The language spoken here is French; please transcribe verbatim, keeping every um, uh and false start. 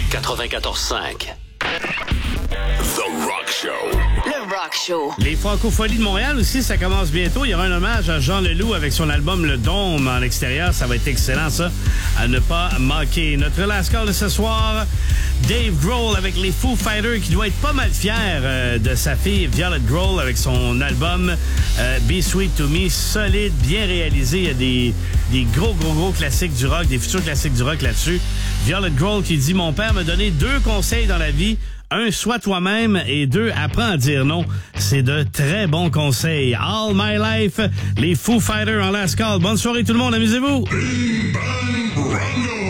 quatre-vingt-quatorze cinq. The Rock Show. Le Rock Show. Les Francopholies de Montréal aussi, ça commence bientôt. Il y aura un hommage à Jean Leloup avec son album Le Dôme en extérieur. Ça va être excellent, ça, à ne pas manquer. Notre last call de ce soir, Dave Grohl avec les Foo Fighters, qui doit être pas mal fier euh, de sa fille Violet Grohl avec son album euh, Be Sweet to Me. Solide, bien réalisé. Il y a des, des gros, gros, gros classiques du rock, des futurs classiques du rock là-dessus. Violet Grohl qui dit « Mon père m'a donné deux conseils dans la vie. Un, sois toi-même, et deux, apprends à dire non. » C'est de très bons conseils. All My Life, les Foo Fighters en last call. Bonne soirée tout le monde, amusez-vous! Bing, bang, Rango.